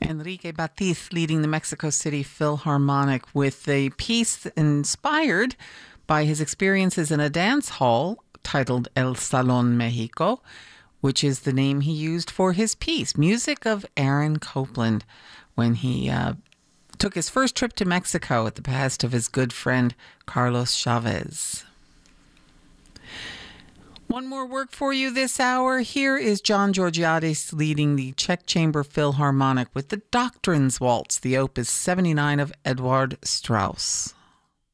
Enrique Batiz leading the Mexico City Philharmonic with a piece inspired by his experiences in a dance hall titled El Salón Mexico, which is the name he used for his piece, music of Aaron Copland, when he took his first trip to Mexico at the behest of his good friend Carlos Chavez. One more work for you this hour. Here is John Georgiadis leading the Czech Chamber Philharmonic with the Doctrines Waltz, the Opus 79 of Edward Strauss.